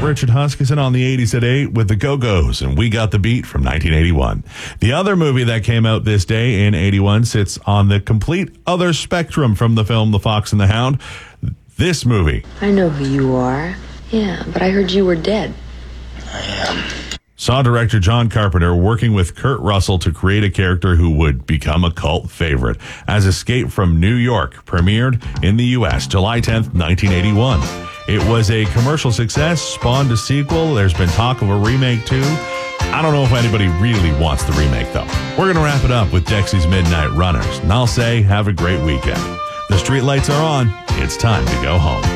Richard Huskisson on the 80s at 8 with the Go-Go's and We Got the Beat from 1981. The other movie that came out this day in 81 sits on the complete other spectrum from the film The Fox and the Hound. This movie. I know who you are. Yeah, but I heard you were dead. I am. Saw director John Carpenter working with Kurt Russell to create a character who would become a cult favorite. As Escape from New York premiered in the U.S. July 10th, 1981. It was a commercial success, spawned a sequel. There's been talk of a remake too. I don't know if anybody really wants the remake though. We're going to wrap it up with Dexy's Midnight Runners. And I'll say, have a great weekend. The streetlights are on. It's time to go home.